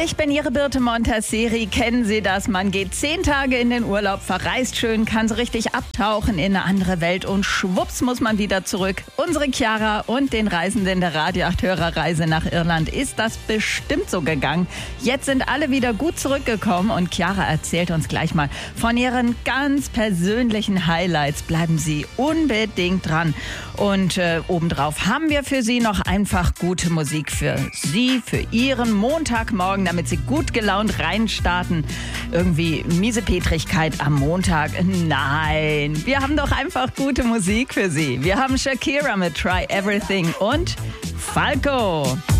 Ich bin Ihre Birte Montasseri. Kennen Sie das? Man geht 10 Tage in den Urlaub, verreist schön, kann so richtig abtauchen in eine andere Welt und schwupps muss man wieder zurück. Unsere Chiara und den Reisenden der Radio 8 Hörerreise nach Irland ist das bestimmt so gegangen. Jetzt sind alle wieder gut zurückgekommen und Chiara erzählt uns gleich mal von ihren ganz persönlichen Highlights. Bleiben Sie unbedingt dran. Und obendrauf haben wir für Sie noch einfach gute Musik für Sie, für Ihren Montagmorgen, damit Sie gut gelaunt reinstarten. Irgendwie Miesepetrigkeit am Montag? Nein, wir haben doch einfach gute Musik für Sie. Wir haben Shakira mit Try Everything und Falco.